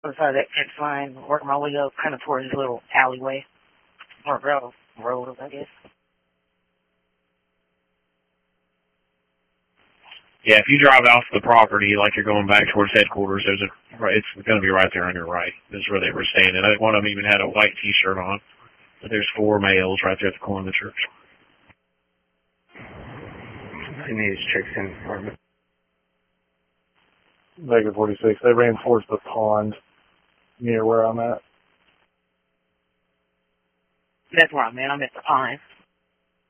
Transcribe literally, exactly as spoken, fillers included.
other side of that fence line, work my way up kind of towards this little alleyway. Or road, road, I guess. Yeah, if you drive off the property like you're going back towards headquarters, there's a it's going to be right there on your right. This is where they were standing. I think one of them even had a white T-shirt on. But there's four males right there at the corner of the church. I need to check in department. Vega forty-six, they ran towards the pond near where I'm at. That's where I'm at. I'm at the pine.